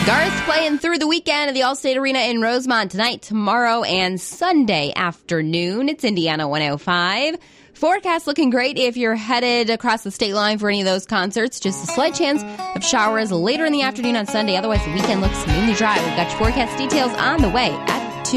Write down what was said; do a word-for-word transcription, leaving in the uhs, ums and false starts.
Garth's playing through the weekend at the Allstate Arena in Rosemont tonight, tomorrow, and Sunday afternoon. It's Indiana one oh five. Forecast looking great if you're headed across the state line for any of those concerts. Just a slight chance of showers later in the afternoon on Sunday. Otherwise, the weekend looks mainly dry. We've got your forecast details on the way at